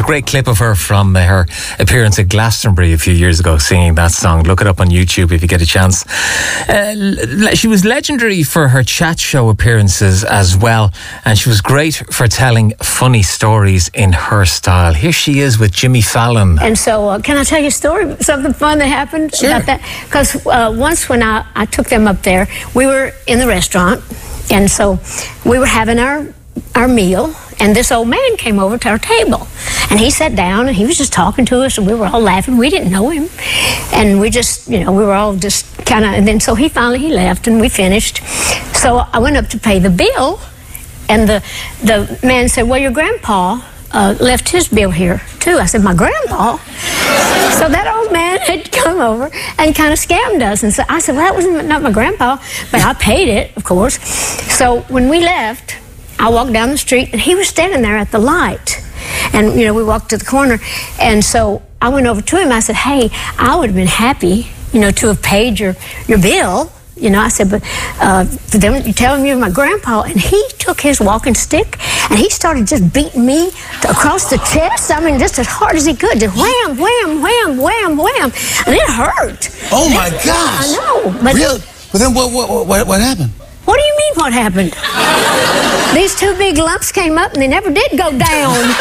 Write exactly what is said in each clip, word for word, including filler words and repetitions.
a great clip of her from uh, her appearance at Glastonbury a few years ago singing that song. Look it up on YouTube if you get a chance. Uh, she was legendary for her chat show appearances as well, and she was great for telling funny stories in her style. Here she is with Jimmy Fallon. And so, uh, can I tell you a story? Something fun that happened sure. about that? Because uh, once when I, I took them up there, we were in the restaurant, and so we were having our our meal, and this old man came over to our table, and he sat down, and he was just talking to us, and we were all laughing. We didn't know him, and we just, you know, we were all just kind of, and then so he finally, he left, and we finished. So I went up to pay the bill, and the the man said, well, your grandpa uh, left his bill here, too. I said, my grandpa? So that old man had come over and kind of scammed us, and so I said, well, that was not my grandpa, but I paid it, of course. So when we left, I walked down the street, and he was standing there at the light. And, you know, we walked to the corner. And so I went over to him. I said, hey, I would have been happy, you know, to have paid your, your bill. You know, I said, but uh, then you tell him you're my grandpa. And he took his walking stick, and he started just beating me to, across the chest. I mean, just as hard as he could. Just wham, wham, wham, wham, wham. And it hurt. Oh, my gosh. I know. But really? But then what, what, what, what happened? What do you mean, what happened? These two big lumps came up, and they never did go down.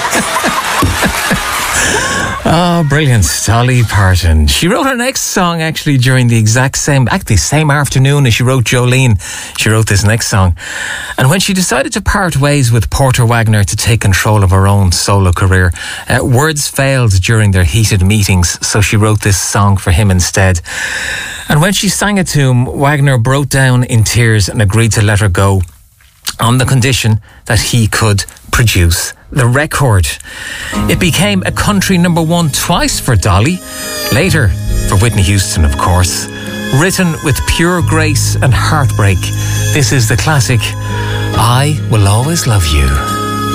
Oh, brilliant. Dolly Parton. She wrote her next song actually during the exact same, actually same afternoon as she wrote Jolene. She wrote this next song. And when she decided to part ways with Porter Wagoner to take control of her own solo career, uh, words failed during their heated meetings, so she wrote this song for him instead. And when she sang it to him, Wagoner broke down in tears and agreed to let her go on the condition that he could produce the record. It became a country number one twice for Dolly, later for Whitney Houston, of course. Written with pure grace and heartbreak, this is the classic I Will Always Love You.